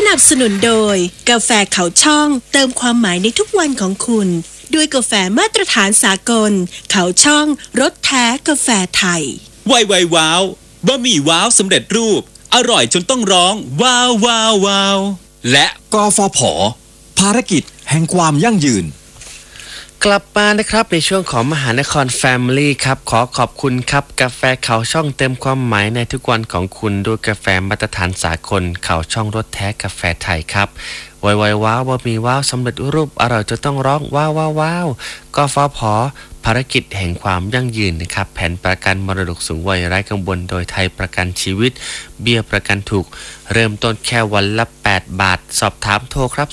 นับสนุนโดยกาแฟเขาช่องเติมความหมายในทุกวันของคุณด้วยกาแฟมาตรฐานสากลเขาช่องรสแท้กาแฟไทยไวว้าวบะหมี่ว้าวสำเร็จรูปอร่อยจนต้องร้องว้าวว้าวว้าวและกฟผ.ภารกิจแห่งความยั่งยืนกลับมานะครับในช่วงของมหานคร Family ครับขอขอบคุณครับกาแฟเขาช่องเต็มความหมายในทุกวันของคุณด้วยกาแฟมาตรฐานสากลเขาช่องรสแท้กาแฟไทยครับไวว้าวบะหมี่ว้าวสำเร็จรูปอร่อยจนต้องร้องว้าวว้าวว้าวกฟผ.ภารกิจแห่งความยั่งยืนนะครับแผนประกันมรดกสูงวัยไร้กังวลโดยไทยประกันชีวิตเบี้ยประกันถูกเริ่มต้นแค่วันละ8 บาทสอบถามโทรครับ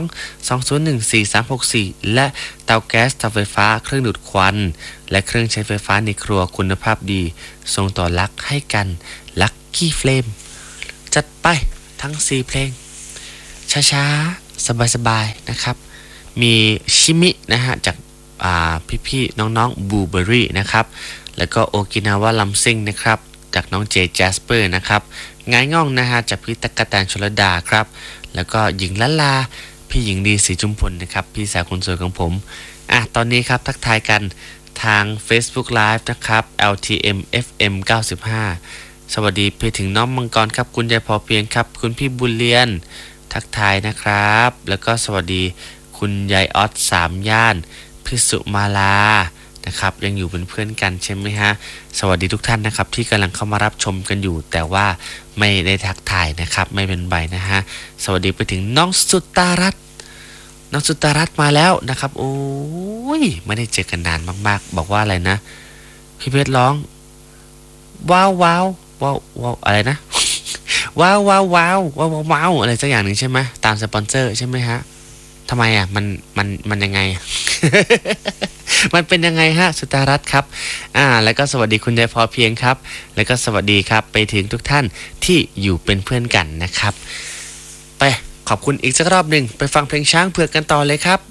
02-201-4364และเตาแก๊สเตาไฟฟ้าเครื่องดูดควันและเครื่องใช้ไฟฟ้าในครัวคุณภาพดีส่งต่อรักให้กันลัคกี้เฟลมจัดไปทั้ง4เพลงช้าๆสบายๆนะครับมีชิมินะฮะจากพี่ๆน้องๆบูเบอรี่นะครับแล้วก็โอกินาวาลัมซิงนะครับจากน้องเจแจสเปอร์นะครับง่ายง่องนะฮะจากพี่ตั๊กแตนชลดาครับแล้วก็หญิงละลาพี่หญิงดีศรีจุมพลนะครับพี่สาวคนสวยของผมตอนนี้ครับทักทายกันทาง Facebook Live นะครับ LTM FM 95สวัสดีไปถึงน้องมังกรครับคุณยายพอเพียงครับคุณพี่บุญเลียนทักทายนะครับแล้วก็สวัสดีคุณยายออส3 ย่านพิสุมาลานะครับยังอยู่เป็นเพื่อนกันใช่ไหมฮะสวัสดีทุกท่านนะครับที่กำลังเข้ามารับชมกันอยู่แต่ว่าไม่ได้ทักทายนะครับไม่เป็นไรนะฮะสวัสดีไปถึงน้องสุตารัตน์น้องสุตารัตน์มาแล้วนะครับโอ้ยไม่ได้เจอกันนานมากๆบอกว่าอะไรนะพี่เพชรร้องว้าวว้าวว้าวว้าวอะไรนะว้าวว้าวว้าวว้าวว้าวอะไรสักอย่างหนึ่งใช่ไหมตามสปอนเซอร์ใช่ไหมฮะทำไมมันยังไง มันเป็นยังไงฮะสุตารัตน์ครับแล้วก็สวัสดีคุณยายพอเพียงครับแล้วก็สวัสดีครับไปถึงทุกท่านที่อยู่เป็นเพื่อนกันนะครับไปขอบคุณอีกสักรอบหนึ่งไปฟังเพลงช้างเผือกกันต่อเลยครับ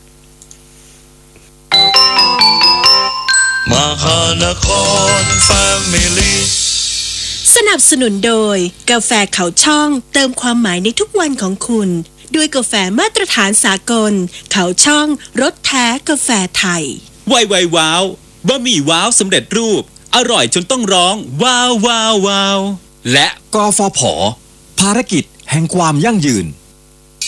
มหานคร Family สนับสนุนโดยกาแฟเขาช่องเติมความหมายในทุกวันของคุณด้วยกาแฟมาตรฐานสากลเขาช่องรสแท้กาแฟไทยไวว้าวบะหมี่ว้าวสำเร็จรูปอร่อยจนต้องร้องว้าวว้าวว้าวและกฟผ.ภารกิจแห่งความยั่งยืน